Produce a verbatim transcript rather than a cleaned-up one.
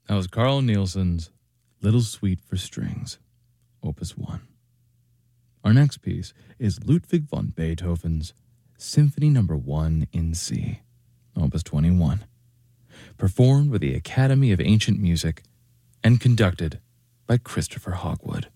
That was Carl Nielsen's Little Suite for Strings, Opus one. Our next piece is Ludwig van Beethoven's Symphony Number one in C, Opus twenty-one, performed with the Academy of Ancient Music and conducted by Christopher Hogwood.